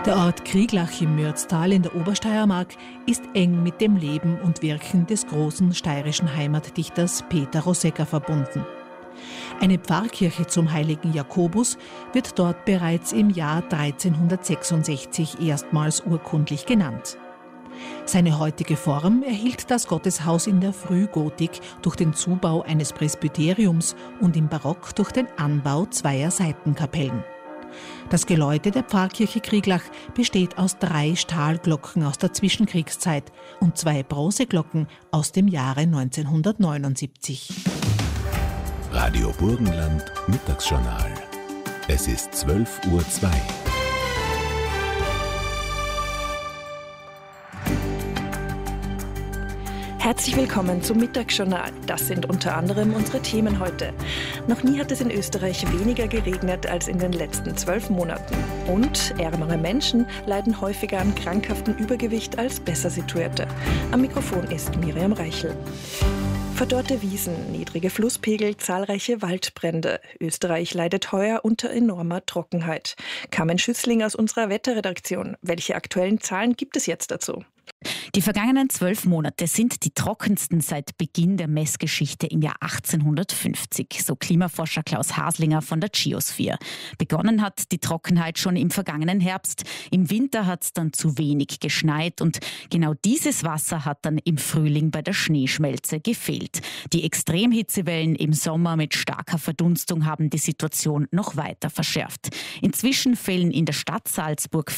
Der Ort Krieglach im Mürztal in der Obersteiermark ist eng mit dem Leben und Wirken des großen steirischen Heimatdichters Peter Rosegger verbunden. Eine Pfarrkirche zum heiligen Jakobus wird dort bereits im Jahr 1366 erstmals urkundlich genannt. Seine heutige Form erhielt das Gotteshaus in der Frühgotik durch den Zubau eines Presbyteriums und im Barock durch den Anbau zweier Seitenkapellen. Das Geläute der Pfarrkirche Krieglach besteht aus 3 Stahlglocken aus der Zwischenkriegszeit und 2 Bronzeglocken aus dem Jahre 1979. Radio Burgenland Mittagsjournal. Es ist 12:02 Uhr. Herzlich willkommen zum Mittagsjournal. Das sind unter anderem unsere Themen heute. Noch nie hat es in Österreich weniger geregnet als in den letzten 12 Monaten. Und ärmere Menschen leiden häufiger an krankhaftem Übergewicht als besser Situierte. Am Mikrofon ist Miriam Reichel. Verdorrte Wiesen, niedrige Flusspegel, zahlreiche Waldbrände. Österreich leidet heuer unter enormer Trockenheit. Carmen Schüssling aus unserer Wetterredaktion. Welche aktuellen Zahlen gibt es jetzt dazu? Die vergangenen 12 Monate sind die trockensten seit Beginn der Messgeschichte im Jahr 1850, so Klimaforscher Klaus Haslinger von der Geosphere. Begonnen hat die Trockenheit schon im vergangenen Herbst. Im Winter hat es dann zu wenig geschneit und genau dieses Wasser hat dann im Frühling bei der Schneeschmelze gefehlt. Die Extremhitzewellen im Sommer mit starker Verdunstung haben die Situation noch weiter verschärft. Inzwischen fällen in der Stadt Salzburg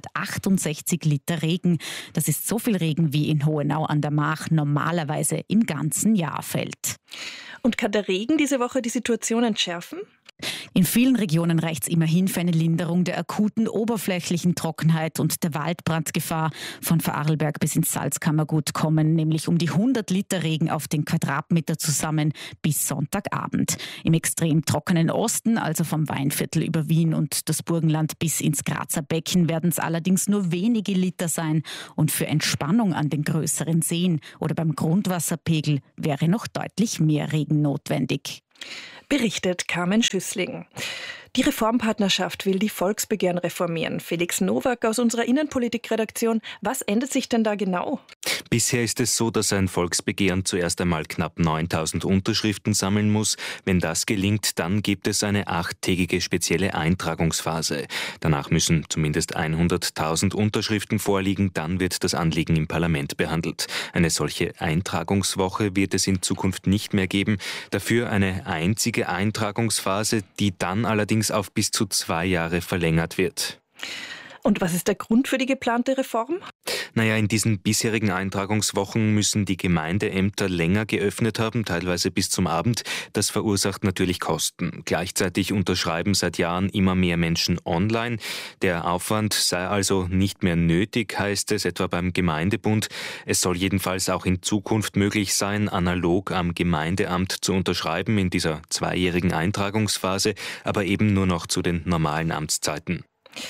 468 Liter Regen. Das ist so viel Regen, wie in Hohenau an der Mach normalerweise im ganzen Jahr fällt. Und kann der Regen diese Woche die Situation entschärfen? In vielen Regionen reicht es immerhin für eine Linderung der akuten oberflächlichen Trockenheit und der Waldbrandgefahr. Von Vorarlberg bis ins Salzkammergut kommen nämlich um die 100 Liter Regen auf den Quadratmeter zusammen bis Sonntagabend. Im extrem trockenen Osten, also vom Weinviertel über Wien und das Burgenland bis ins Grazer Becken, werden es allerdings nur wenige Liter sein. Und für Entspannung an den größeren Seen oder beim Grundwasserpegel wäre noch deutlich mehr Regen notwendig. Berichtet Carmen Schüssling. Die Reformpartnerschaft will die Volksbegehren reformieren. Felix Nowak aus unserer Innenpolitikredaktion. Was ändert sich denn da genau? Bisher ist es so, dass ein Volksbegehren zuerst einmal knapp 9.000 Unterschriften sammeln muss. Wenn das gelingt, dann gibt es eine 8-tägige spezielle Eintragungsphase. Danach müssen zumindest 100.000 Unterschriften vorliegen, dann wird das Anliegen im Parlament behandelt. Eine solche Eintragungswoche wird es in Zukunft nicht mehr geben. Dafür eine einzige Eintragungsphase, die dann allerdings auf bis zu 2 Jahre verlängert wird. Und was ist der Grund für die geplante Reform? In diesen bisherigen Eintragungswochen müssen die Gemeindeämter länger geöffnet haben, teilweise bis zum Abend. Das verursacht natürlich Kosten. Gleichzeitig unterschreiben seit Jahren immer mehr Menschen online. Der Aufwand sei also nicht mehr nötig, heißt es etwa beim Gemeindebund. Es soll jedenfalls auch in Zukunft möglich sein, analog am Gemeindeamt zu unterschreiben in dieser 2-jährigen Eintragungsphase, aber eben nur noch zu den normalen Amtszeiten.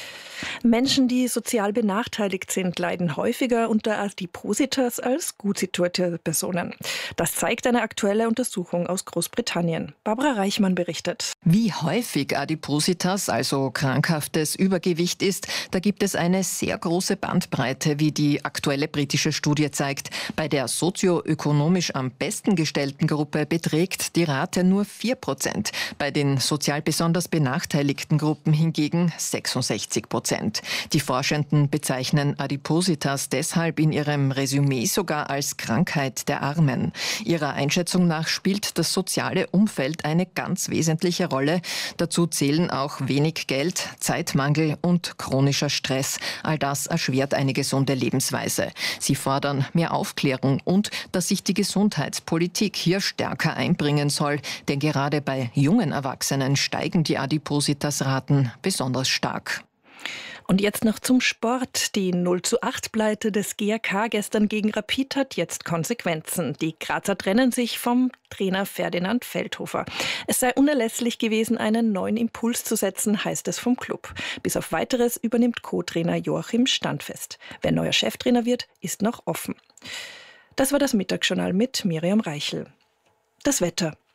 Menschen, die sozial benachteiligt sind, leiden häufiger unter Adipositas als gut situierte Personen. Das zeigt eine aktuelle Untersuchung aus Großbritannien. Barbara Reichmann berichtet. Wie häufig Adipositas, also krankhaftes Übergewicht ist, da gibt es eine sehr große Bandbreite, wie die aktuelle britische Studie zeigt. Bei der sozioökonomisch am besten gestellten Gruppe beträgt die Rate nur 4%. Bei den sozial besonders benachteiligten Gruppen hingegen 66%. Die Forschenden bezeichnen Adipositas deshalb in ihrem Resümee sogar als Krankheit der Armen. Ihrer Einschätzung nach spielt das soziale Umfeld eine ganz wesentliche Rolle. Dazu zählen auch wenig Geld, Zeitmangel und chronischer Stress. All das erschwert eine gesunde Lebensweise. Sie fordern mehr Aufklärung und dass sich die Gesundheitspolitik hier stärker einbringen soll, denn gerade bei jungen Erwachsenen steigen die Adipositas-Raten besonders stark. Und jetzt noch zum Sport. Die 0:8-Pleite des GAK gestern gegen Rapid hat jetzt Konsequenzen. Die Grazer trennen sich vom Trainer Ferdinand Feldhofer. Es sei unerlässlich gewesen, einen neuen Impuls zu setzen, heißt es vom Club. Bis auf Weiteres übernimmt Co-Trainer Joachim Standfest. Wer neuer Cheftrainer wird, ist noch offen. Das war das Mittagsjournal mit Miriam Reichel. Das Wetter.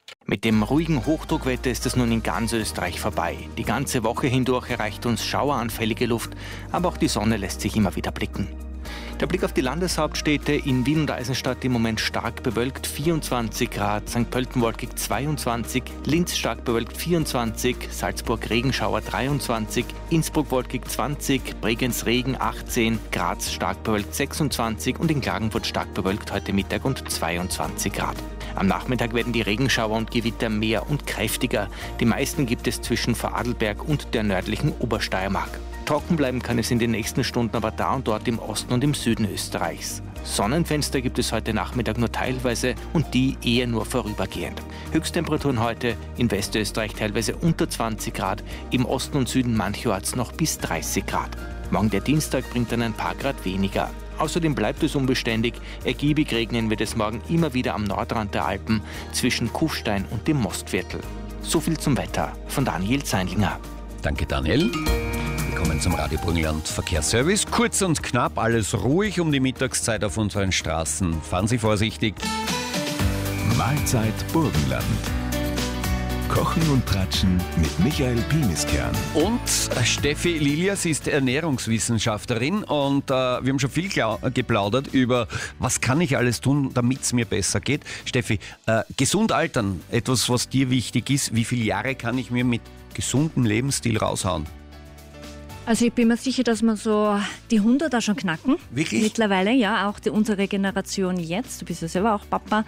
Mit dem ruhigen Hochdruckwetter ist es nun in ganz Österreich vorbei. Die ganze Woche hindurch erreicht uns schaueranfällige Luft, aber auch die Sonne lässt sich immer wieder blicken. Der Blick auf die Landeshauptstädte: in Wien und Eisenstadt im Moment stark bewölkt 24 Grad, St. Pölten wolkig 22, Linz stark bewölkt 24, Salzburg Regenschauer 23, Innsbruck wolkig 20, Bregenz Regen 18, Graz stark bewölkt 26 und in Klagenfurt stark bewölkt heute Mittag und 22 Grad. Am Nachmittag werden die Regenschauer und Gewitter mehr und kräftiger. Die meisten gibt es zwischen Vorarlberg und der nördlichen Obersteiermark. Trocken bleiben kann es in den nächsten Stunden aber da und dort im Osten und im Süden Österreichs. Sonnenfenster gibt es heute Nachmittag nur teilweise und die eher nur vorübergehend. Höchsttemperaturen heute in Westösterreich teilweise unter 20 Grad, im Osten und Süden mancherorts noch bis 30 Grad. Morgen der Dienstag bringt dann ein paar Grad weniger. Außerdem bleibt es unbeständig. Ergiebig regnen wird es morgen immer wieder am Nordrand der Alpen zwischen Kufstein und dem Mostviertel. So viel zum Wetter von Daniel Zeinlinger. Danke, Daniel. Willkommen zum Radio Burgenland Verkehrsservice. Kurz und knapp, alles ruhig um die Mittagszeit auf unseren Straßen. Fahren Sie vorsichtig. Mahlzeit Burgenland. Kochen und Tratschen mit Michael Pimiskern. Und Steffi Lilia, sie ist Ernährungswissenschaftlerin und wir haben schon viel geplaudert über, was kann ich alles tun, damit es mir besser geht. Steffi, gesund altern, etwas, was dir wichtig ist. Wie viele Jahre kann ich mir mit gesundem Lebensstil raushauen? Also ich bin mir sicher, dass wir so die 100 auch schon knacken. Wirklich? Mittlerweile, ja, auch unsere Generation jetzt, du bist ja selber auch Papa,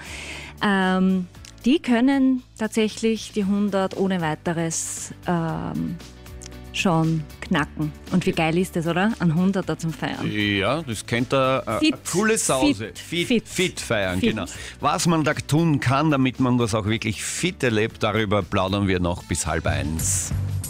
die können tatsächlich die 100 ohne weiteres schon knacken. Und wie geil ist das, oder? Ein 100er zum Feiern. Ja, das könnte eine coole Sause. Fit feiern, fit. Genau. Was man da tun kann, damit man das auch wirklich fit erlebt, darüber plaudern wir noch bis 12:30.